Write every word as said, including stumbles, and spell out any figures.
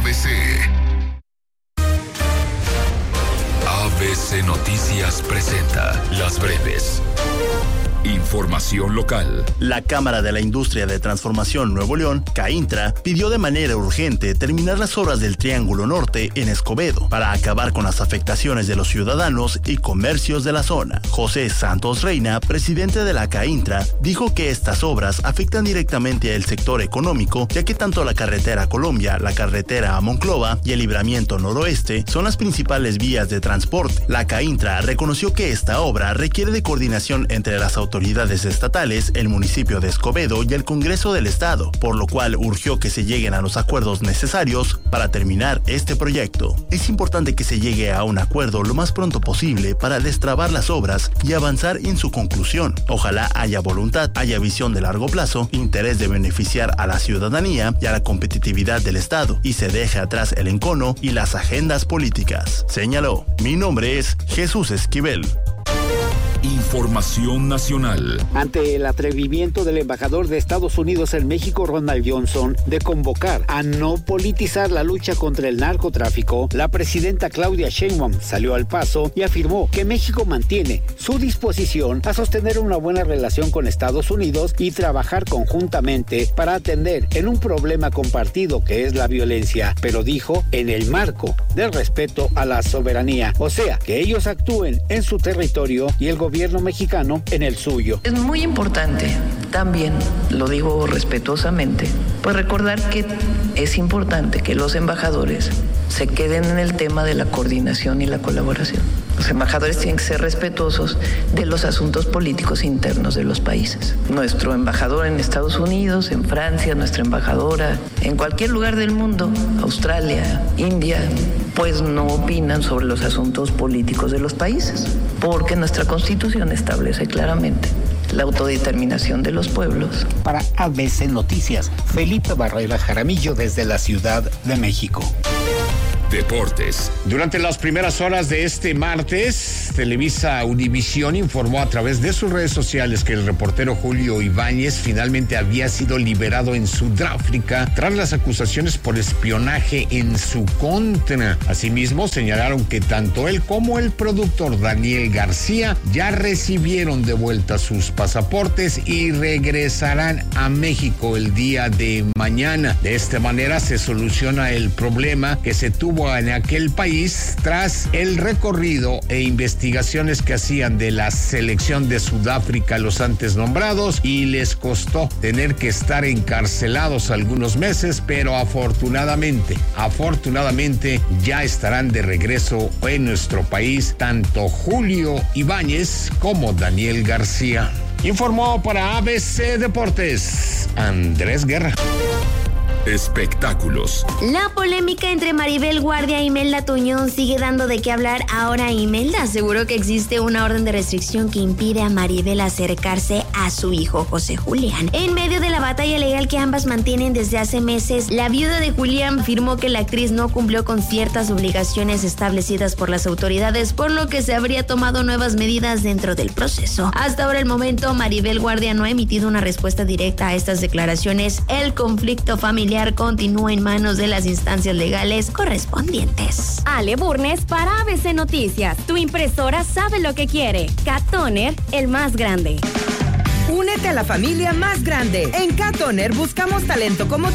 B C. A B C Noticias presenta Las Breves. Información local. La Cámara de la Industria de Transformación Nuevo León, CAINTRA, pidió de manera urgente terminar las obras del Triángulo Norte en Escobedo para acabar con las afectaciones de los ciudadanos y comercios de la zona. José Santos Reina, presidente de la CAINTRA, dijo que estas obras afectan directamente al sector económico, ya que tanto la carretera Colombia, la carretera a Monclova y el libramiento noroeste son las principales vías de transporte. La CAINTRA reconoció que esta obra requiere de coordinación entre las autoridades autoridades estatales, el municipio de Escobedo y el Congreso del Estado, por lo cual urgió que se lleguen a los acuerdos necesarios para terminar este proyecto. Es importante que se llegue a un acuerdo lo más pronto posible para destrabar las obras y avanzar en su conclusión. Ojalá haya voluntad, haya visión de largo plazo, interés de beneficiar a la ciudadanía y a la competitividad del Estado, y se deje atrás el encono y las agendas políticas, señaló. Mi nombre es Jesús Esquivel. Información nacional. Ante el atrevimiento del embajador de Estados Unidos en México, Ronald Johnson, de convocar a no politizar la lucha contra el narcotráfico, la presidenta Claudia Sheinbaum salió al paso y afirmó que México mantiene su disposición a sostener una buena relación con Estados Unidos y trabajar conjuntamente para atender en un problema compartido que es la violencia, pero dijo en el marco del respeto a la soberanía, o sea, que ellos actúen en su territorio y el gobierno mexicano en el suyo. Es muy importante también, lo digo respetuosamente, pues recordar que es importante que los embajadores se queden en el tema de la coordinación y la colaboración. Los embajadores tienen que ser respetuosos de los asuntos políticos internos de los países. Nuestro embajador en Estados Unidos, en Francia, nuestra embajadora, en cualquier lugar del mundo, Australia, India, pues no opinan sobre los asuntos políticos de los países, porque nuestra Constitución establece claramente la autodeterminación de los pueblos. Para A B C Noticias, Felipe Barrera Jaramillo desde la Ciudad de México. Deportes. Durante las primeras horas de este martes, Televisa Univisión informó a través de sus redes sociales que el reportero Julio Ibáñez finalmente había sido liberado en Sudáfrica tras las acusaciones por espionaje en su contra. Asimismo, señalaron que tanto él como el productor Daniel García ya recibieron de vuelta sus pasaportes y regresarán a México el día de mañana. De esta manera se soluciona el problema que se tuvo en aquel país tras el recorrido e investigaciones que hacían de la selección de Sudáfrica los antes nombrados, y les costó tener que estar encarcelados algunos meses, pero afortunadamente, afortunadamente ya estarán de regreso en nuestro país tanto Julio Ibáñez como Daniel García. Informó para A B C Deportes, Andrés Guerra. Espectáculos. La polémica entre Maribel Guardia y Imelda Tuñón sigue dando de qué hablar. Ahora Imelda aseguró que existe una orden de restricción que impide a Maribel acercarse a su hijo José Julián. En medio de la batalla legal que ambas mantienen desde hace meses, la viuda de Julián afirmó que la actriz no cumplió con ciertas obligaciones establecidas por las autoridades, por lo que se habría tomado nuevas medidas dentro del proceso. Hasta ahora el momento, Maribel Guardia no ha emitido una respuesta directa a estas declaraciones. El conflicto familiar continúa en manos de las instancias legales correspondientes. Ale Burnes para A B C Noticias. Tu impresora sabe lo que quiere. Cat Toner, el más grande. Únete a la familia más grande. En Cat Toner buscamos talento como